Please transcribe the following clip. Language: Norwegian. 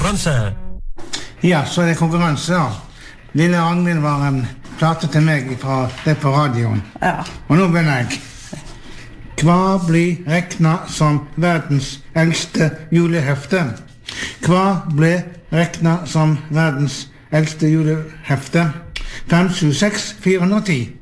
konkurranse. Ja, så det konkurranse da. Lille Ragnhild var en plate til meg fra det på radioen. Ja. Og nå begynner jeg. Hva blir regnet som verdens eldste julehefte? Hva ble regnet som verdens eldste julehefte? 5, 7, 6, 410.